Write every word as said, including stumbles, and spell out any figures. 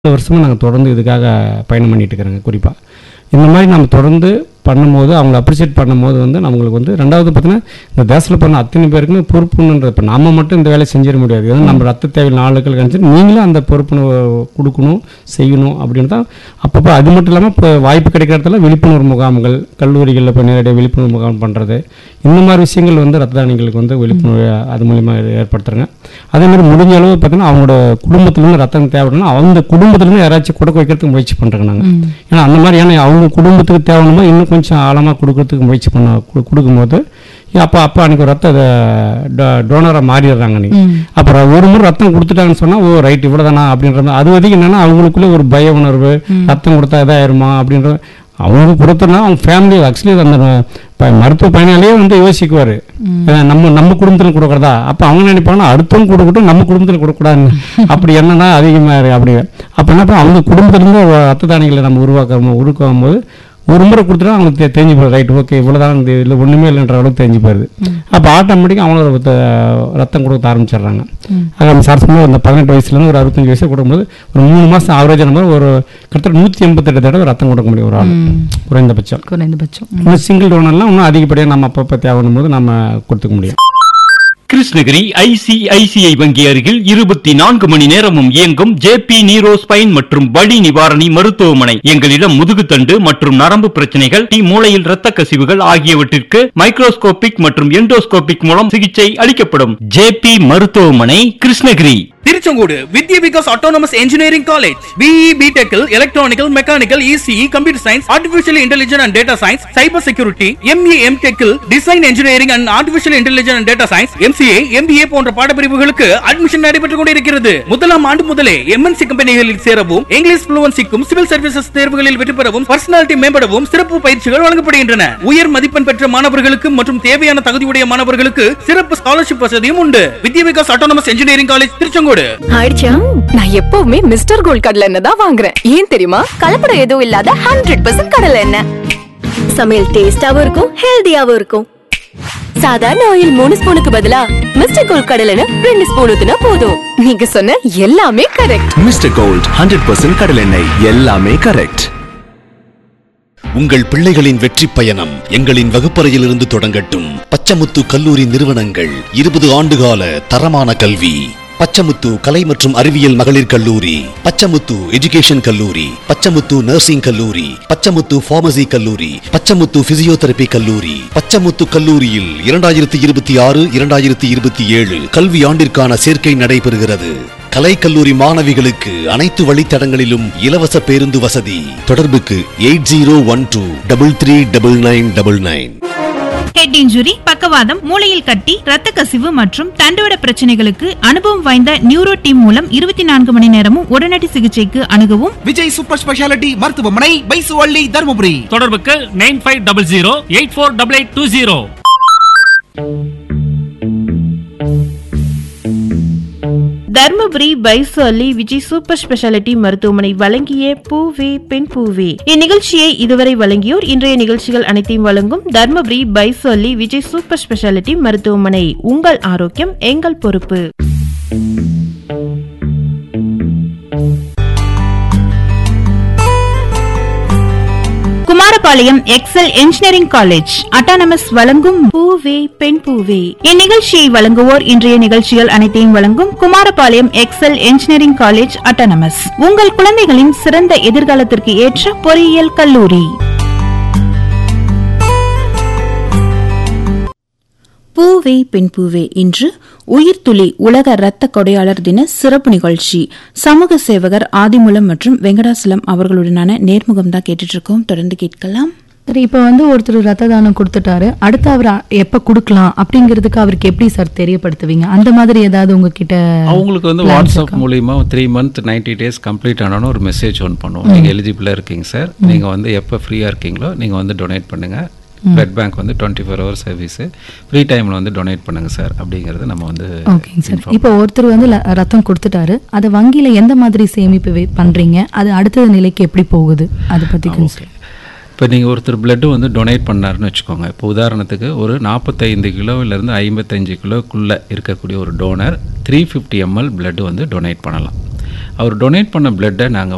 வருஷமா நாங்க தொடர்ந்து இதுக்காக பயணம் பண்ணிட்டு இருக்கிறோங்க குறிப்பா. இந்த மாதிரி நம்ம தொடர்ந்து பண்ணும்போது அவங்கள அப்ரிஷியேட் பண்ணும்போது வந்து நம்மளுக்கு வந்து ரெண்டாவது பார்த்தீங்கன்னா இந்த தேசத்தில் பண்ண அத்தனை பேருக்குமே பொறுப்புன்றது இப்போ நம்ம மட்டும் இந்த வேலையை செஞ்சிட முடியாது. ஏன்னா நம்ம ரத்த தேவை நாளுக்கள் கணிச்சு நீங்களும் அந்த பொறுப்புணர்வு கொடுக்கணும் செய்யணும் அப்படின்னு தான் அப்பப்போ. அது மட்டும் இல்லாமல் இப்போ வாய்ப்பு கிடைக்கிற இடத்துல விழிப்புணர்வு முகாம்கள் கல்லூரிகளில் இப்போ நேரடியாக விழிப்புணர்வு முகாம் பண்ணுறது இந்த மாதிரி விஷயங்கள் வந்து ரத்த தானியங்களுக்கு வந்து விழிப்புணர்வு அது மூலிமா ஏற்படுத்துறாங்க. அதேமாதிரி முடிஞ்ச அளவு பார்த்தீங்கன்னா அவங்களோட குடும்பத்துலேருந்து ரத்தம் தேவைன்னா அவங்க குடும்பத்துலேருந்து யாராச்சும் கொடுக்க வைக்கிறதுக்கு முயற்சி பண்ணுறாங்க நாங்கள். ஏன்னா அந்த மாதிரி ஏன்னா அவங்க குடும்பத்துக்கு தேவைன்னா இன்னும் கொஞ்சம் ஆழமாக கொடுக்கறதுக்கு முயற்சி பண்ண கொடுக்கும்போது அப்போ அப்போ அன்றைக்கி ரத்த டோனராக மாறிடுறாங்க. நீங்கள் அப்புறம் ஒரு முறை ரத்தம் கொடுத்துட்டாங்கன்னு சொன்னால் ஓ ரைட் இவ்வளோ தானா அப்படின்ற அது வந்து என்னென்னா அவங்களுக்குள்ளே ஒரு பய உணர்வு ரத்தம் கொடுத்தா இதாயிருமா அப்படின்ற அவங்க கொடுத்தனா அவங்க ஃபேமிலி ஆக்சுவலி அந்த மருத்துவ பயனாளியே வந்து யோசிக்குவார் நம்ம நம்ம குடும்பத்தில் கொடுக்குறதா. அப்போ அவங்க நினைப்பாங்கன்னா அடுத்தவங்க கொடுக்கட்டும் நம்ம குடும்பத்தில் கொடுக்கக்கூடாதுன்னு அப்படி என்னன்னா அதிகமாக அப்படி அப்போ என்ன அவங்க குடும்பத்திலேருந்து ரத்த தானியங்களை நம்ம உருவாக்க உருவாக்கும் போது ஒரு முறை கொடுத்துட்டா அவங்களுக்கு தெரிஞ்சு போகுது ரைட் ஓகே இவ்வளோதான் இந்த இதில் ஒன்றுமே இல்லைன்ற அளவுக்கு தெரிஞ்சு போயிடுது. அப்போ ஆட்டோமேட்டிக்காக அவங்களோட ரத்தம் கொடுக்க ஆரம்பிச்சிடுறாங்க. அது சரசமாக இந்த பதினெட்டு வயசுலேருந்து ஒரு அறுபத்தஞ்சு வயசு கொடுக்கும்போது ஒரு மூணு மாதம் ஆவரேஜான மாதிரி ஒரு கிட்டத்தட்ட நூற்றி எண்பத்தெட்டு தடவை ரத்தம் கொடுக்க முடியும் ஒரு ஆள் குறைந்தபட்சம். குறைந்தபட்சம் சிங்கிள் டோனர்லாம் இன்னும் அதிகப்படியாக நம்ம அப்பப்போ தேவைன்னும் போது நம்ம கொடுத்துக்க முடியும். கிருஷ்ணகிரி ஐசிஐசிஐ வங்கி அருகில் இருபத்தி நான்கு மணி நேரமும் இயங்கும் ஜேபி நீரோ ஸ்பைன் மற்றும் வலி நிவாரணி மருத்துவமனை. எங்களிடம் முதுகுத்தண்டு மற்றும் நரம்பு பிரச்சனைகள், மூளையில் இரத்த கசிவுகள் ஆகியவற்றிற்கு மைக்ரோஸ்கோபிக் மற்றும் எண்டோஸ்கோபிக் மூலம் சிகிச்சை அளிக்கப்படும். ஜேபி மருத்துவமனை, கிருஷ்ணகிரி. திருச்செங்கோடு வித்யா Vikas autonomous engineering college BE பிடெக்கில் electronical mechanical ECE computer science artificial intelligence and data science cyber security ME எம்டெக்கில் design engineering and artificial intelligence and data science MCA MBA போன்ற பாடப்பிரிவுகளுக்கு அட்மிஷன் நடைபெற்றுக் கொண்டிருக்கிறது. முதலாம் ஆண்டு முதலே எம்என்சி கம்பெனிகளில் சேரவும் இங்கிலீஷ் ஃப்ளூவன்சிக்கும் சிவில் சர்வீசஸ் தேர்வுகளில் வெற்றி பெறவும் பர்சனாலிட்டி மேம்படவும் சிறப்பு பயிற்சிகள் வழங்கப்படுகின்றன. உயர் மதிப்பெண் பெற்ற மாணவர்களுக்கு மற்றும் தேவையான தகுதியுடைய மாணவர்களுக்கு சிறப்பு ஸ்காலர்ஷிப் வசதியும் உண்டு. வித்யா Vikas autonomous engineering college Tiruchengode. ஆயிடுச்சா? நான் எப்பவுமே மிஸ்டர் கோல்ட் கடலை எண்ணெய் தான் வாங்குறேன். ஏன் தெரியுமா? கலப்படம் எதுவும் இல்லாத ஹண்ட்ரட் பர்சன்ட் கடலை எண்ணெய். சமையல் டேஸ்டாவும் இருக்கும், ஹெல்தியாவும் இருக்கும். சாதாரண ஆயில் மூணு ஸ்பூனுக்கு பதிலா மிஸ்டர் கோல்ட் கடலை எண்ணெய் ரெண்டு ஸ்பூன் ஊத்துனா போதும். நீங்க சொன்ன எல்லாமே correct. Mister gold hundred percent கடலை எண்ணெய், எல்லாமே கரெக்ட். உங்கள் பிள்ளைகளின் வெற்றி பயணம் எங்களின் வகுப்பறையிலிருந்து தொடங்கட்டும். பச்சமுத்து கல்லூரி நிறுவனங்கள் இருபது ஆண்டுகால தரமான கல்வி. பச்சமுத்து கலை மற்றும் அறிவியல் மகளிர் கல்லூரி, பச்சமுத்து எஜுகேஷன் கல்லூரி, பச்சமுத்து நர்சிங் கல்லூரி, பச்சமுத்து பார்மசி கல்லூரி, பச்சமுத்து பிசியோதெரபி கல்லூரி. பச்சமுத்து கல்லூரியில் இரண்டாயிரத்தி இருபத்தி ஆறு இரண்டாயிரத்தி இருபத்தி ஏழு கல்வி ஆண்டிற்கான சேர்க்கை நடைபெறுகிறது. கலை கல்லூரி மாணவிகளுக்கு அனைத்து வழித்தடங்களிலும் இலவச பேருந்து வசதி. தொடர்புக்கு eight zero one two double three double nine double nine. Head injury, பக்கவாதம், மூளையில் கட்டி, ரத்த கசிவு மற்றும் தண்டுவட பிரச்சனைகளுக்கு அனுபவம் வாய்ந்த நியூரோ டீம் மூலம் இருபத்தி நான்கு மணி நேரமும் உடனடி சிகிச்சைக்கு அணுகவும் விஜய் சூப்பர் ஸ்பெஷாலிட்டி மருத்துவமனை, பைசுவள்ளி, தர்மபுரி. தொடர்புக்கு nine five double zero eight four double eight two zero. Dharmapuri பைசோலி Vijay super speciality மருத்துவமனை வழங்கிய பூவே பெண் பூவே இந்நிகழ்ச்சியை இதுவரை வழங்கியோர். இன்றைய நிகழ்ச்சிகள் அனைத்தையும் வழங்கும் தர்மபுரி பைசோலி விஜய் சூப்பர் ஸ்பெஷாலிட்டி மருத்துவமனை. உங்கள் ஆரோக்கியம் எங்கள் பொறுப்பு. Kumarapalayam XL engineering college autonomous வழங்கும் பூவே பெண் பூவே இந்நிகழ்ச்சியை வழங்குவோர். இன்றைய நிகழ்ச்சிகள் அனைத்தையும் வழங்கும் Kumarapalayam XL engineering college autonomous. உங்கள் குழந்தைகளின் சிறந்த எதிர்காலத்திற்கு ஏற்ற பொறியியல் கல்லூரி. பூவே பெண் பூவே இன்று உயிர்த்துளி உலக இரத்த கொடையாளர் தின சிறப்பு நிகழ்ச்சி. சமூக சேவகர் ஆதிமூலம் மற்றும் வெங்கடாசலம் அவர்களுடனான நேர்முகம் தான் கேட்டுட்டு இருக்கோம். தொடர்ந்து கேட்கலாம். சரி, இப்போ வந்து ஒருத்தர் ரத்த தானம் கொடுத்துட்டாரு, அடுத்து அவர் எப்ப கொடுக்கலாம் அப்படிங்கிறதுக்கு அவருக்கு எப்படி சார் தெரியப்படுத்துவீங்க? அந்த மாதிரி ஏதாவது உங்ககிட்ட அவங்களுக்கு வந்து வாட்ஸ்அப் மூலியமா three month ninety days complete ஆனாலும் ஒரு மெசேஜ் ஒன்று பண்ணுவோம். நீங்க எலிஜிபிளா இருக்கீங்க சார், நீங்க வந்து எப்ப ஃப்ரீயா இருக்கீங்களோ நீங்க வந்து டொனேட் பண்ணுங்க. பிளட் பேங்க் வந்து twenty four hour service, free டைமில் வந்து டொனேட் பண்ணுங்க சார் அப்படிங்கிறது நம்ம வந்து. ஓகேங்க சார். இப்போ ஒருத்தர் வந்து ரத்தம் கொடுத்துட்டாரு, அதை வங்கியில் எந்த மாதிரி சேமிப்பு பண்ணுறீங்க, அது அடுத்த நிலைக்கு எப்படி போகுது அதை பற்றி கொஞ்சம். இப்போ நீங்கள் ஒருத்தர் பிளட்டு வந்து டொனேட் பண்ணாருன்னு வச்சுக்கோங்க. இப்போ உதாரணத்துக்கு ஒரு நாற்பத்தைந்து கிலோவிலேருந்து ஐம்பத்தஞ்சு கிலோக்குள்ளே இருக்கக்கூடிய ஒரு toner three fifty ML blood வந்து டொனேட் பண்ணலாம். அவர் டொனேட் பண்ண பிளட்டை நாங்கள்